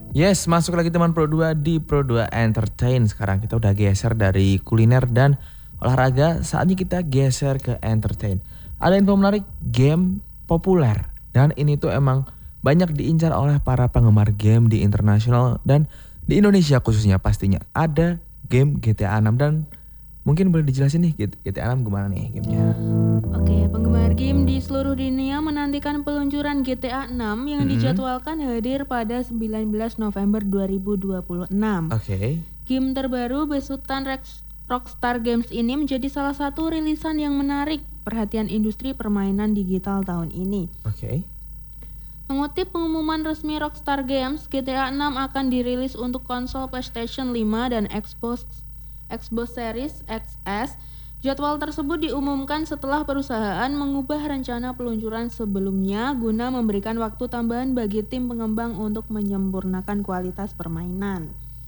Yes, masuk lagi teman Pro 2 di Pro 2 Entertain. Sekarang kita udah geser dari kuliner dan olahraga, saatnya kita geser ke entertain. Ada info menarik, game populer. Dan ini tuh emang banyak diincar oleh para penggemar game di internasional dan di Indonesia khususnya pastinya. Ada game GTA 6 dan mungkin boleh dijelasin nih GTA 6 gimana nih gamenya? Oke, penggemar game di seluruh dunia menantikan peluncuran GTA 6 yang dijadwalkan hadir pada 19 November 2026. Oke. Game terbaru besutan Rockstar Games ini menjadi salah satu rilisan yang menarik perhatian industri permainan digital tahun ini. Oke. Mengutip pengumuman resmi Rockstar Games, GTA 6 akan dirilis untuk konsol PlayStation 5 dan Xbox Series XS. Jadwal tersebut diumumkan setelah perusahaan mengubah rencana peluncuran sebelumnya guna memberikan waktu tambahan bagi tim pengembang untuk menyempurnakan kualitas permainan.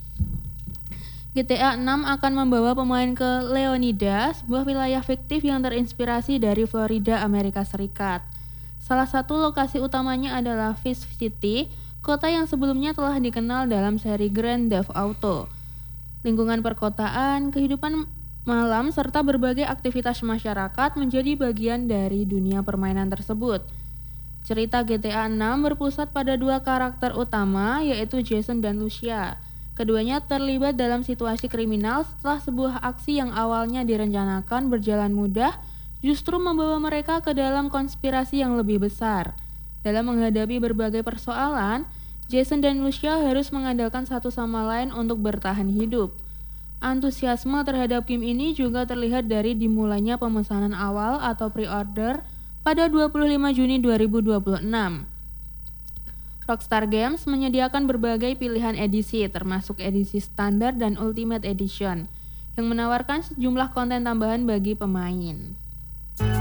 GTA 6 akan membawa pemain ke Leonida, sebuah wilayah fiktif yang terinspirasi dari Florida, Amerika Serikat. Salah satu lokasi utamanya adalah Vice City, kota yang sebelumnya telah dikenal dalam seri Grand Theft Auto. Lingkungan perkotaan, kehidupan malam, serta berbagai aktivitas masyarakat menjadi bagian dari dunia permainan tersebut. Cerita GTA 6 berpusat pada dua karakter utama, yaitu Jason dan Lucia. Keduanya terlibat dalam situasi kriminal setelah sebuah aksi yang awalnya direncanakan berjalan mudah, justru membawa mereka ke dalam konspirasi yang lebih besar. Dalam menghadapi berbagai persoalan, Jason dan Lucia harus mengandalkan satu sama lain untuk bertahan hidup. Antusiasme terhadap game ini juga terlihat dari dimulainya pemesanan awal atau pre-order pada 25 Juni 2026. Rockstar Games menyediakan berbagai pilihan edisi, termasuk edisi standar dan Ultimate Edition, yang menawarkan sejumlah konten tambahan bagi pemain.